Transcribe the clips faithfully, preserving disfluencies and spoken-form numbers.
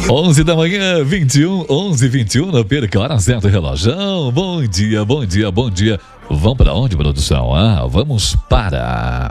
onze da manhã, vinte e um, onze e vinte e um, não perca a hora certa, relógio. Bom dia, bom dia, bom dia. Vamos para onde, produção? Ah, vamos para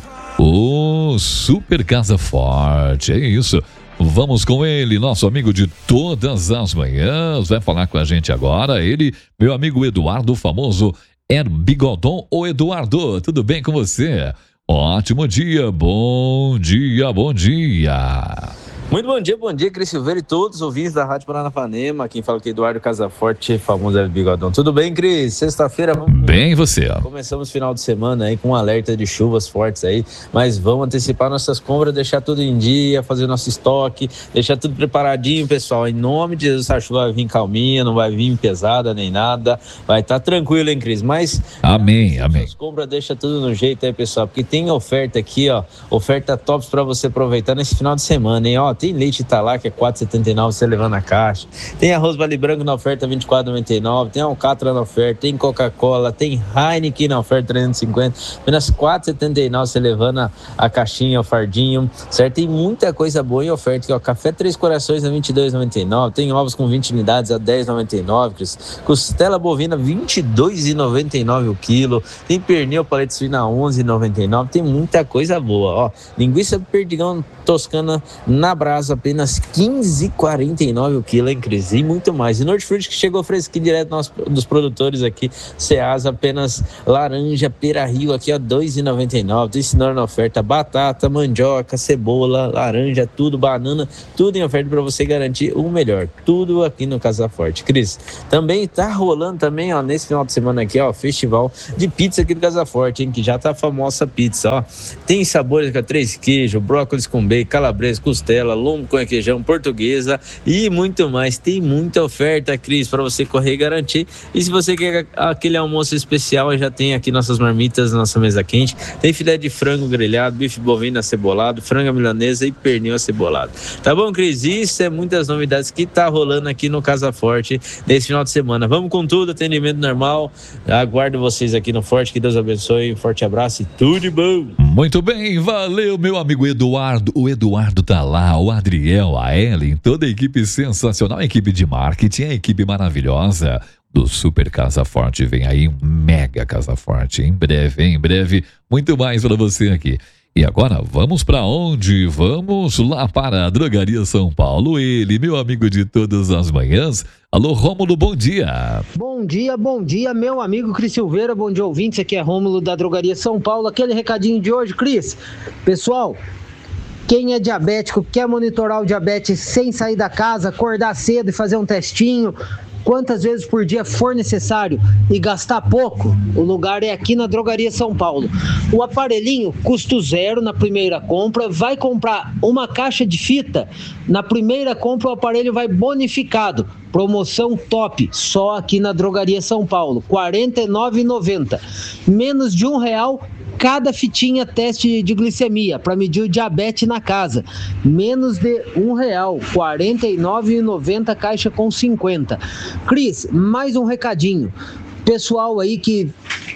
o Super Casa Forte, é isso. Vamos com ele, nosso amigo de todas as manhãs, vai falar com a gente agora, ele, meu amigo Eduardo, famoso Er Bigodon. Ô Eduardo, tudo bem com você? Ótimo dia, bom dia, bom dia. Muito bom dia, bom dia, Cris Silveira e todos os ouvintes da Rádio Paranapanema. Quem fala aqui é Eduardo Casaforte, famoso El Bigodão. Tudo bem, Cris? Sexta-feira, vamos... Bem, e você? Começamos o final de semana aí com um alerta de chuvas fortes aí, mas vamos antecipar nossas compras, deixar tudo em dia, fazer nosso estoque, deixar tudo preparadinho, pessoal. Em nome de Jesus, a chuva vai vir calminha, não vai vir pesada nem nada, vai estar tá tranquilo, hein, Cris? Mas... Amém, amém. As compras, deixa tudo no jeito aí, pessoal, porque tem oferta aqui, ó, oferta tops para você aproveitar nesse final de semana, hein, ó. Tem leite Italá, que é quatro reais e setenta e nove centavos, você levando na caixa. Tem arroz Vale Branco na oferta, vinte e quatro reais e noventa e nove centavos. Tem Alcatra na oferta, tem Coca-Cola, tem Heineken na oferta, trezentos e cinquenta. Apenas quatro reais e setenta e nove centavos, você levando a, a caixinha, o fardinho, certo? Tem muita coisa boa em oferta aqui, ó. Café Três Corações a vinte e dois reais e noventa e nove centavos. Tem ovos com vinte unidades a dez reais e noventa e nove centavos. Costela bovina vinte e dois reais e noventa e nove centavos o quilo. Tem pernil paleta suína a onze reais e noventa e nove centavos. Tem muita coisa boa, ó. Linguiça perdigão toscana na brasa, apenas quinze reais e quarenta e nove centavos o quilo, hein, Cris? E muito mais. E Norte que chegou fresquinho direto nosso, dos produtores aqui. Ceasa, apenas laranja, pera rio aqui, ó, dois reais e noventa e nove centavos. Tem cenoura na oferta, batata, mandioca, cebola, laranja, tudo, banana, tudo em oferta para você garantir o melhor. Tudo aqui no Casa Forte. Cris, também tá rolando também, ó, nesse final de semana aqui, ó, festival de pizza aqui do Casa Forte, hein, que já tá a famosa pizza, ó. Tem sabores com três queijos, brócolis com bacon, calabresa, costela, lombo com requeijão, portuguesa e muito mais. Tem muita oferta, Cris, para você correr e garantir. E se você quer aquele almoço especial, já tem aqui nossas marmitas, nossa mesa quente. Tem filé de frango grelhado, bife bovino acebolado, franga milanesa e pernil acebolado. Tá bom, Cris? Isso é muitas novidades que tá rolando aqui no Casa Forte nesse final de semana. Vamos com tudo, atendimento normal. Aguardo vocês aqui no Forte, que Deus abençoe. Um forte abraço e tudo de bom. Muito bem, valeu, meu amigo Eduardo. O Eduardo tá lá, o Adriel, a Ellen, toda a equipe sensacional, a equipe de marketing, a equipe maravilhosa do Super Casa Forte. Vem aí um mega Casa Forte, em breve, em breve, muito mais para você aqui. E agora, vamos para onde? Vamos lá para a Drogaria São Paulo. Ele, meu amigo de todas as manhãs. Alô, Rômulo, bom dia. Bom dia, bom dia, meu amigo Cris Silveira. Bom dia, ouvintes. Aqui é Rômulo da Drogaria São Paulo. Aquele recadinho de hoje, Cris. Pessoal, quem é diabético, quer monitorar o diabetes sem sair da casa, acordar cedo e fazer um testinho, quantas vezes por dia for necessário e gastar pouco, o lugar é aqui na Drogaria São Paulo. O aparelhinho, custo zero na primeira compra, vai comprar uma caixa de fita, na primeira compra o aparelho vai bonificado. Promoção top, só aqui na Drogaria São Paulo, quarenta e nove reais e noventa centavos. Menos de um real cada fitinha teste de glicemia para medir o diabetes na casa. Menos de um real, quarenta e nove reais e noventa centavos, caixa com cinquenta. Cris, mais um recadinho. Pessoal aí que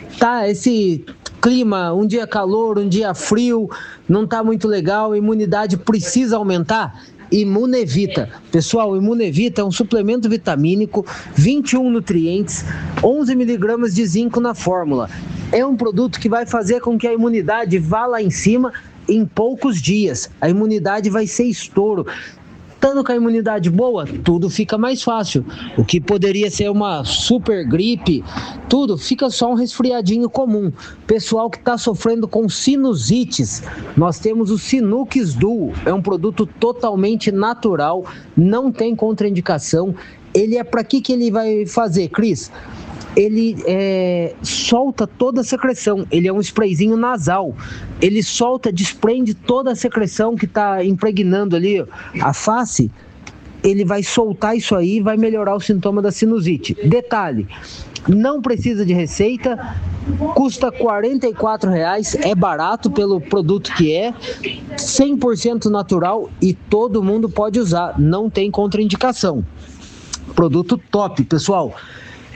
tá esse clima, um dia calor, um dia frio, não tá muito legal, a imunidade precisa aumentar. Imunevita. Pessoal, Imunevita é um suplemento vitamínico, vinte e um nutrientes, onze miligramas de zinco na fórmula. É um produto que vai fazer com que a imunidade vá lá em cima em poucos dias. A imunidade vai ser estouro. Estando com a imunidade boa, tudo fica mais fácil. O que poderia ser uma super gripe, tudo fica só um resfriadinho comum. Pessoal que está sofrendo com sinusites, nós temos o Sinux Duo. É um produto totalmente natural, não tem contraindicação. Ele é para que que ele vai fazer, Cris? Ele é, solta toda a secreção, ele é um sprayzinho nasal, ele solta, desprende toda a secreção que está impregnando ali a face, ele vai soltar isso aí e vai melhorar o sintoma da sinusite. Detalhe, não precisa de receita, custa quarenta e quatro reais, é barato pelo produto que é, cem por cento natural e todo mundo pode usar, não tem contraindicação. Produto top, pessoal.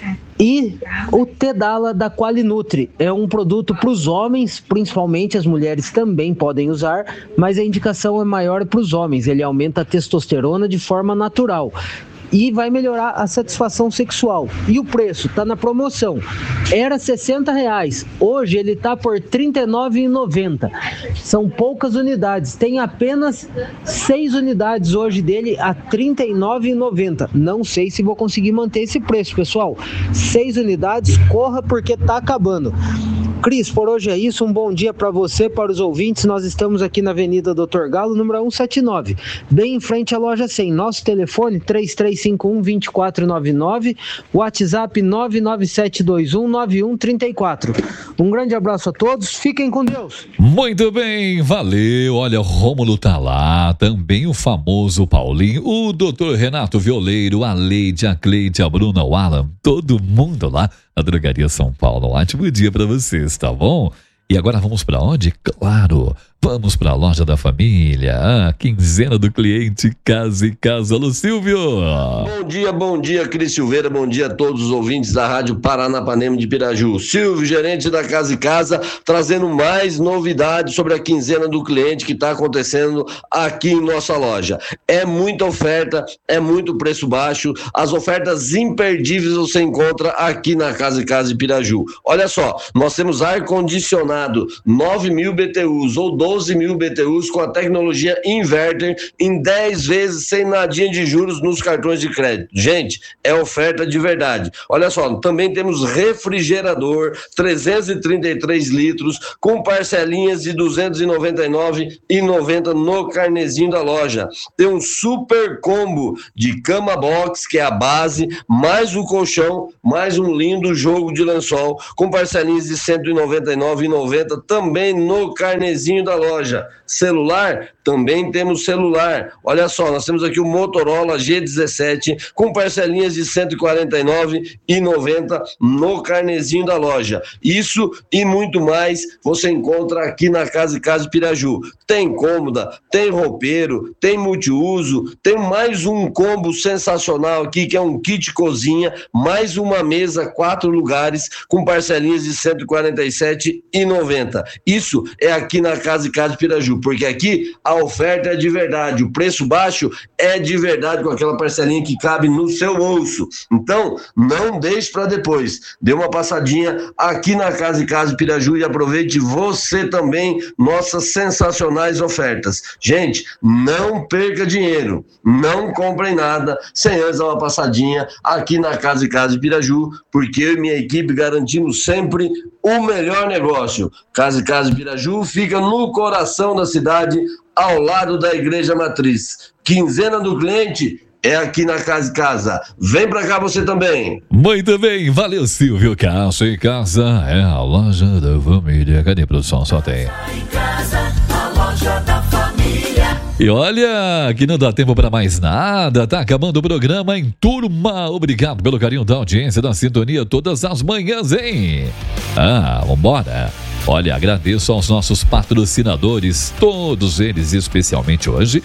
E o Tedala da Qualinutri é um produto para os homens, principalmente as mulheres também podem usar, mas a indicação é maior para os homens. Ele aumenta a testosterona de forma natural e vai melhorar a satisfação sexual. E o preço está na promoção. Era sessenta reais, hoje ele está por trinta e nove reais e noventa centavos. São poucas unidades, tem apenas seis unidades hoje dele a trinta e nove reais e noventa centavos. Não sei se vou conseguir manter esse preço, pessoal. Seis unidades, corra porque está acabando. Cris, por hoje é isso, um bom dia para você, para os ouvintes. Nós estamos aqui na Avenida Doutor Galo, número cento e setenta e nove, bem em frente à loja cem. Nosso telefone três três cinco um, dois quatro nove nove, WhatsApp nove nove sete dois um, nove um três quatro. Um grande abraço a todos, fiquem com Deus. Muito bem, valeu. Olha, o Rômulo tá lá, também o famoso Paulinho, o doutor Renato Violeiro, a Leide, a Cleide, a Bruna, o Alan, todo mundo lá na Drogaria São Paulo. Um ótimo dia para vocês, tá bom? E agora vamos para onde? Claro, vamos para a Loja da Família, a quinzena do cliente Casa e Casa. Alô, Silvio! Bom dia, bom dia, Cris Silveira, bom dia a todos os ouvintes da Rádio Paranapanema de Piraju. Silvio, gerente da Casa e Casa, trazendo mais novidades sobre a quinzena do cliente que está acontecendo aqui em nossa loja. É muita oferta, é muito preço baixo, as ofertas imperdíveis você encontra aqui na Casa e Casa de Piraju. Olha só, nós temos ar-condicionado nove mil B T Us ou doze mil B T Us com a tecnologia inverter em dez vezes sem nadinha de juros nos cartões de crédito. Gente, é oferta de verdade. Olha só, também temos refrigerador trezentos e trinta e três litros com parcelinhas de duzentos e noventa e nove reais e noventa centavos no carnezinho da loja. Tem um super combo de cama box, que é a base, mais o colchão, mais um lindo jogo de lençol com parcelinhas de cento e noventa e nove reais e noventa centavos também no carnezinho da loja. Celular, também temos celular. Olha só, nós temos aqui o Motorola G dezessete com parcelinhas de cento e quarenta e nove reais e noventa centavos no carnezinho da loja. Isso e muito mais você encontra aqui na Casa e Casa de Piraju. Tem cômoda, tem roupeiro, tem multiuso, tem mais um combo sensacional aqui que é um kit cozinha, mais uma mesa, quatro lugares com parcelinhas de cento e quarenta e sete reais e noventa centavos. Isso é aqui na Casa e Casa de Piraju, porque aqui a oferta é de verdade, o preço baixo é de verdade, com aquela parcelinha que cabe no seu bolso. Então, não deixe para depois. Dê uma passadinha aqui na Casa e Casa de Piraju e aproveite você também nossas sensacionais ofertas. Gente, não perca dinheiro, não comprem nada sem antes dar uma passadinha aqui na Casa e Casa de Piraju, porque eu e minha equipe garantimos sempre o melhor negócio. Casa e Casa de Piraju fica no coração da cidade, ao lado da Igreja Matriz. Quinzena do cliente é aqui na Casa e Casa. Vem pra cá você também. Muito bem, valeu, Silvio. Casa e Casa é a loja da família. Cadê a produção? Só tem. Casa e Casa, a loja da família. E olha, que não dá tempo para mais nada, tá acabando o programa em turma. Obrigado pelo carinho da audiência, da sintonia todas as manhãs, hein? Ah, vambora. Olha, agradeço aos nossos patrocinadores, todos eles, especialmente hoje,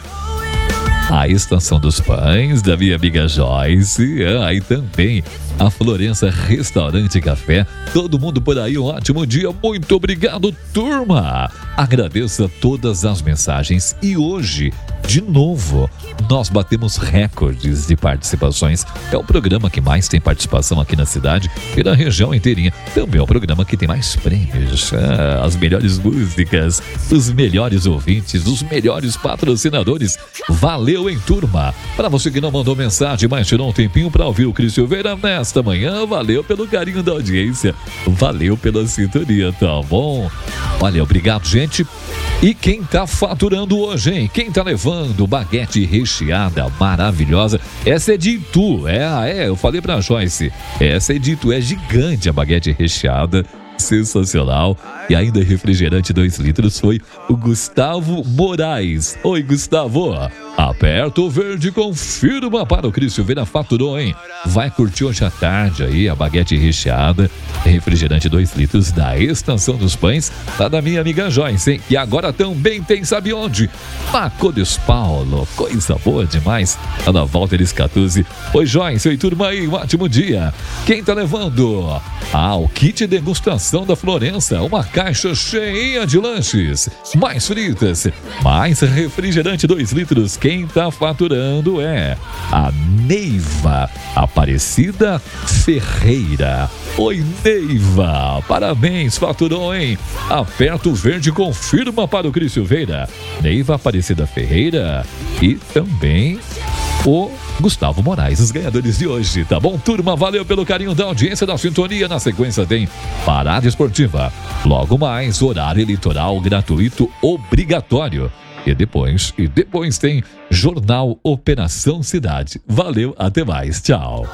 a Estação dos Pães, da minha amiga Joyce, ah, e também a Florença Restaurante e Café. Todo mundo por aí, um ótimo dia. Muito obrigado, turma. Agradeço a todas as mensagens. E hoje, de novo, nós batemos recordes de participações. É o programa que mais tem participação aqui na cidade e na região inteirinha. Também é o programa que tem mais prêmios. Ah, as melhores músicas, os melhores ouvintes, os melhores patrocinadores. Valeu, hein, turma? Para você que não mandou mensagem, mas tirou um tempinho para ouvir o Cris Silveira nesta manhã, valeu pelo carinho da audiência. Valeu pela sintonia, tá bom? Olha, obrigado, gente. E quem tá faturando hoje, hein? Quem tá levando baguete recheada maravilhosa? Essa é de Itu, é, é, eu falei pra Joyce. Essa é de Itu, é gigante a baguete recheada. Sensacional. E ainda refrigerante dois litros foi o Gustavo Moraes. Oi, Gustavo. Aperta o verde, confirma para o Cris Silveira, faturou, hein? Vai curtir hoje à tarde aí a baguete recheada, refrigerante dois litros da Estação dos Pães, lá da minha amiga Joyce, hein? E agora também tem, sabe onde? Macodes Paulo, coisa boa demais, lá na Walteris quatorze. Oi Joyce, oi turma aí, um ótimo dia. Quem tá levando? Ah, o kit degustação da Florença, uma caixa cheia de lanches, mais fritas, mais refrigerante dois litros. Quem tá faturando é a Neiva Aparecida Ferreira. Oi Neiva, parabéns, faturou, hein? Aperta o verde, confirma para o Cris Silveira, Neiva Aparecida Ferreira e também o Gustavo Moraes, os ganhadores de hoje, tá bom, turma? Valeu pelo carinho da audiência, da sintonia. Na sequência tem Parada Esportiva, logo mais horário eleitoral gratuito obrigatório. E depois, e depois tem Jornal Operação Cidade. Valeu, até mais, tchau.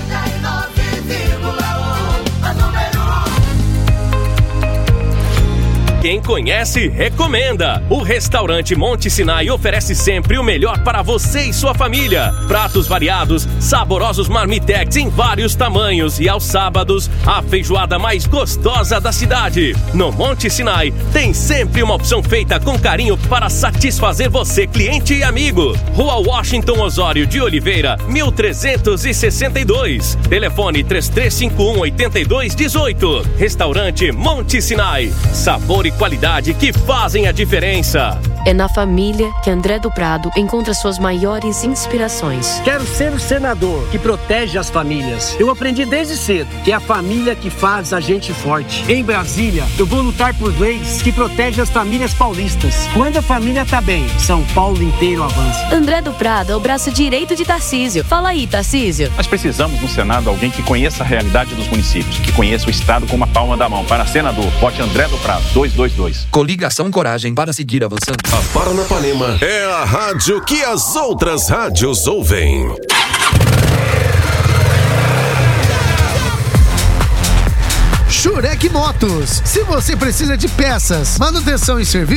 Quem conhece, recomenda. O restaurante Monte Sinai oferece sempre o melhor para você e sua família. Pratos variados, saborosos marmitex em vários tamanhos e aos sábados, a feijoada mais gostosa da cidade. No Monte Sinai, tem sempre uma opção feita com carinho para satisfazer você, cliente e amigo. Rua Washington Osório de Oliveira, mil trezentos e sessenta e dois. Telefone três três cinco um, oito dois um oito. Restaurante Monte Sinai. Sabor e qualidade que fazem a diferença. É na família que André do Prado encontra suas maiores inspirações. Quero ser o senador que protege as famílias. Eu aprendi desde cedo que é a família que faz a gente forte. Em Brasília, eu vou lutar por leis que protegem as famílias paulistas. Quando a família tá bem, São Paulo inteiro avança. André do Prado é o braço direito de Tarcísio. Fala aí, Tarcísio. Nós precisamos no Senado alguém que conheça a realidade dos municípios, que conheça o Estado como a palma da mão. Para senador, vote André do Prado, dois dois dois. Coligação Coragem para seguir avançando. A Paranapanema é a rádio que as outras rádios ouvem. Shurek Motos. Se você precisa de peças, manutenção e serviço,